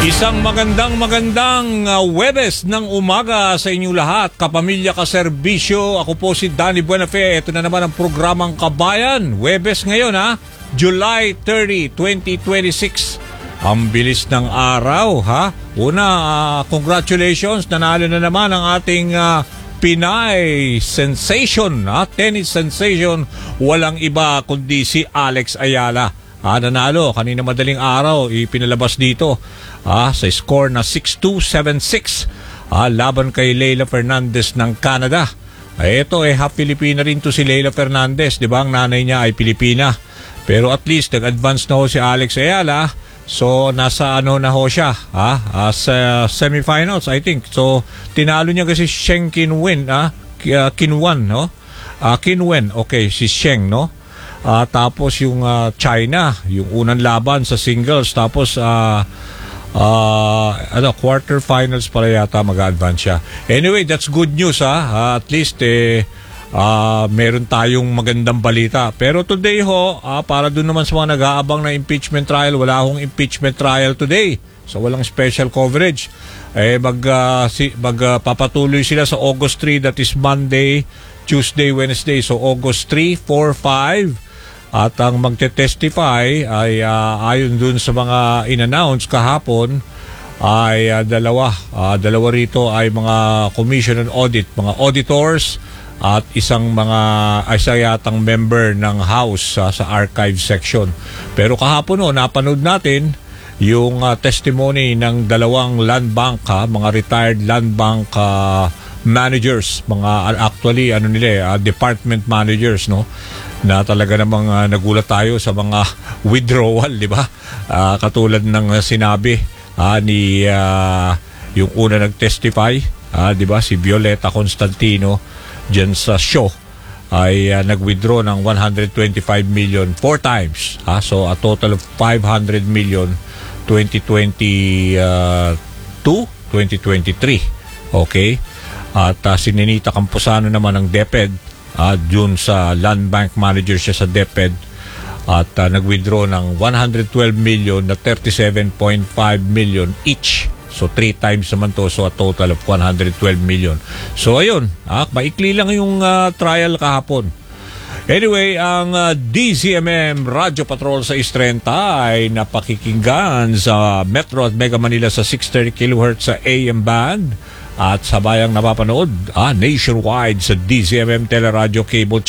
Isang magandang Huwebes ng umaga sa inyong lahat, kapamilya kaserbisyo. Ako po si Danny Buenafe. Ito na naman ang programang Kabayan. Huwebes ngayon July 30, 2026. Ang bilis ng araw Una, congratulations. Nanalo na naman ang ating Pinay sensation, tennis sensation. Walang iba kundi si Alex Ayala. Nanalo kanina madaling araw, ipinalabas dito sa score na 6-2, 7-6 laban kay Leylah Fernandez ng Canada. Ito half Filipina rin to si Leylah Fernandez, di ba? Ang nanay niya ay Pilipina. Pero at least nag-advance na ho si Alex Ayala. So nasa na ho siya sa semifinals, I think. So tinalo niya kasi Sheng Qinwen, Qinwen, no? Qinwen, okay, si Sheng, no? Tapos yung China, yung unang laban sa singles, tapos quarterfinals pala yata mag-advance siya. Anyway, that's good news at least meron tayong magandang balita. Pero today para dun naman sa mga nag-aabang na impeachment trial, wala akong impeachment trial today. So walang special coverage. Magpapatuloy sila sa August 3, that is Monday, Tuesday, Wednesday. So August 3, 4, 5. At ang magte-testify ay ayon dun sa mga in-announce kahapon ay dalawa rito ay mga commission and audit, mga auditors, at isa yatang member ng House sa archive section. Pero kahapon napanood natin yung testimony ng dalawang land bank, mga retired land bank managers, mga actually department managers, no, na talaga namang nagulat tayo sa mga withdrawal, di ba? Katulad ng sinabi ni yung una nag-testify, di ba, si Violeta Constantino dyan sa show, ay nag-withdraw ng 125 million 4 times. So a total of 500 million 2022, 2023. Okay? At si Ninita Camposano naman ng DepEd, dun sa land bank manager siya sa DepEd, at nag-withdraw ng 112 million na 37.5 million each. So 3 times naman to, so a total of 112 million. So ayun, maikli lang yung trial kahapon. Anyway, ang DZMM Radio Patrol sa Istrenta ay napakikinggan sa Metro at Mega Manila sa 630 kHz sa AM band, at sabayang napapanood nationwide sa DZMM Teleradio Cable